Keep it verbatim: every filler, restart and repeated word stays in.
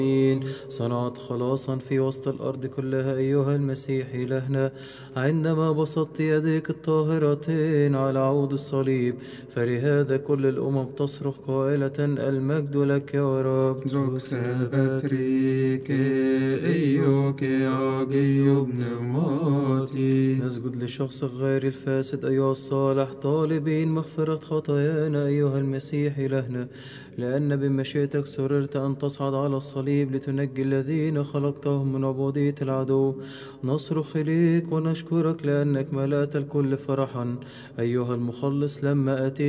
صنعت خلاصا في وسط الأرض كلها أيها المسيح إلهنا، عندما بسطت يديك الطاهرتين على عود الصليب، فلهذا كل الأمم تصرخ قائلة المجد لك يا رب. Doxa Patrice, Eioke Agio Pneumati. نسجد لشخص غير الفاسد أيها الصالح، طالبين مغفرة خطايانا أيها المسيح إلهنا، لأن بمشيئتك سررت أن تصعد على الصليب لتنجي الذين خلقتهم من عبودية العدو. نصرخ إليك ونشكرك لأنك ملأت الكل فرحا أيها المخلص لما أتيت